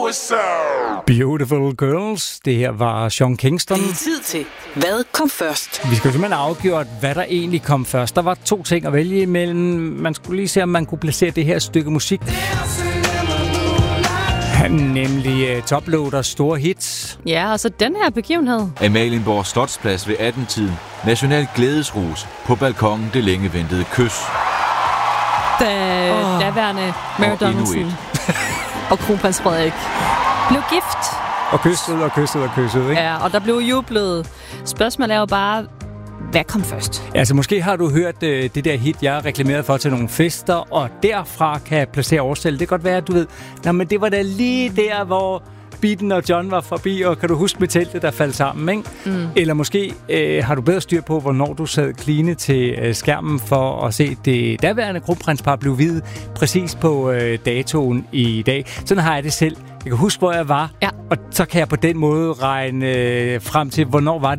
what's up? Beautiful Girls. Det her var Sean Kingston. Det er tid til. Hvad kom først? Vi skal jo simpelthen afgjort, hvad der egentlig kom først. Der var 2 ting at vælge imellem. Man skulle lige se, om man kunne placere det her stykke musik. Nemlig Toploaders store hits. Ja, og så den her begivenhed. Amalienborg Slotsplads ved 18-tiden. National glædesrus. På balkongen det længe ventede kys. Daværende Mary Donaldson og kronprins Frederik blev gift. Og kysset, ikke? Ja, og der blev jublet. Spørgsmålet er jo bare, hvad kom først? Altså, måske har du hørt det der hit, jeg reklameret for til nogle fester, og derfra kan placere årstal. Det kan godt være, at du ved, men det var da lige der, hvor Beaten og John var forbi, og kan du huske med teltet, der faldt sammen, ikke? Mm. Eller måske har du bedre styr på, hvornår du sad kline til skærmen for at se det daværende kronprinspar blive viet præcis på datoen i dag. Sådan har jeg det selv. Jeg kan huske, hvor jeg var, og så kan jeg på den måde regne frem til, hvornår var